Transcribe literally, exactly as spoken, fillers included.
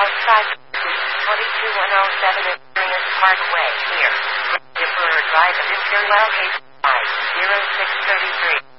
outside twenty-two one oh seven Experience Parkway, here. Dipper Drive at Imperial Gate five zero six three three.